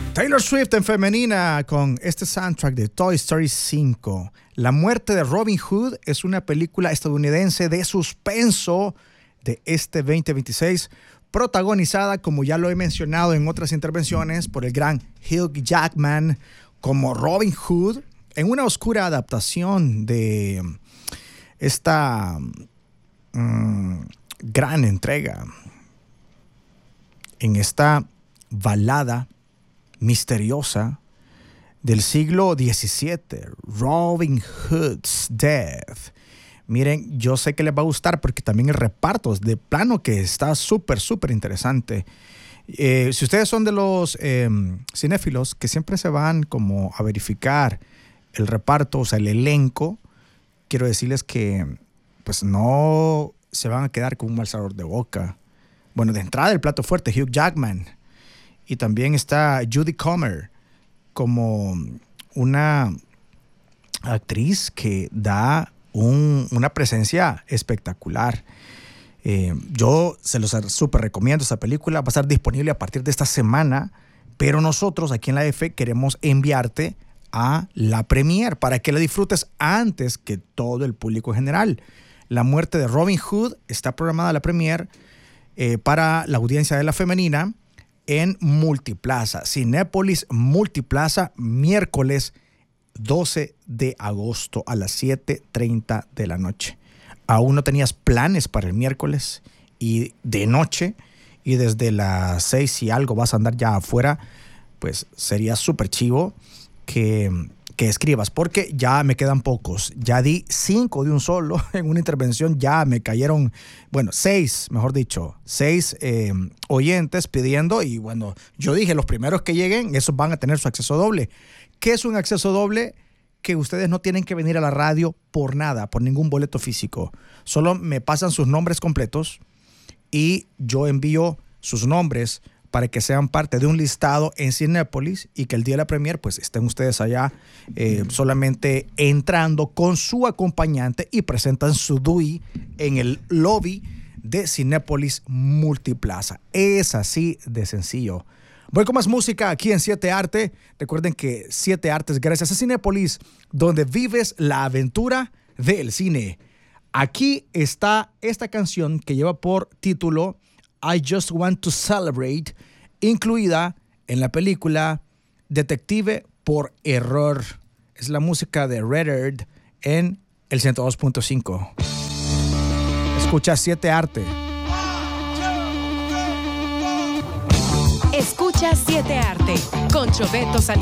Taylor Swift en femenina con este soundtrack de Toy Story 5. La muerte de Robin Hood es una película estadounidense de suspenso de este 2026, protagonizada, como ya lo he mencionado en otras intervenciones, por el gran Hugh Jackman como Robin Hood, en una oscura adaptación de esta gran entrega, en esta balada misteriosa del siglo XVII, Robin Hood's Death. Miren, yo sé que les va a gustar porque también el reparto es de plano que está súper interesante. Si ustedes son de los cinéfilos que siempre se van como a verificar el reparto, o sea, el elenco, quiero decirles que pues no se van a quedar con un mal sabor de boca. Bueno, de entrada el plato fuerte, Hugh Jackman. Y también está Jodie Comer como una actriz que da una presencia espectacular. Yo se los súper recomiendo esta película. Va a estar disponible a partir de esta semana, pero nosotros aquí en la F queremos enviarte a la premiere para que la disfrutes antes que todo el público en general. La muerte de Robin Hood está programada la premiere para la audiencia de la femenina en Multiplaza, Cinépolis Multiplaza, miércoles 12 de agosto a las 7:30 de la noche. Aún no tenías planes para el miércoles y de noche, y desde las 6 y algo vas a andar ya afuera, pues sería súper chivo que escribas, porque ya me quedan pocos. Ya di 5 de un solo en una intervención, ya me cayeron, bueno, 6, mejor dicho, 6 oyentes pidiendo, y bueno, yo dije, los primeros que lleguen, esos van a tener su acceso doble. ¿Qué es un acceso doble? Que ustedes no tienen que venir a la radio por nada, por ningún boleto físico. Solo me pasan sus nombres completos y yo envío sus nombres para que sean parte de un listado en Cinépolis y que el día de la premier pues estén ustedes allá solamente entrando con su acompañante y presentan su DUI en el lobby de Cinépolis Multiplaza. Es así de sencillo. Voy con más música aquí en 7 Arte. Recuerden que 7 Arte es gracias a Cinépolis, donde vives la aventura del cine. Aquí está esta canción que lleva por título I Just Want to Celebrate, incluida en la película Detective por Error. Es la música de Red Earth en el 102.5. Escucha 7 Arte. Escucha 7 Arte con Choveto Salinas.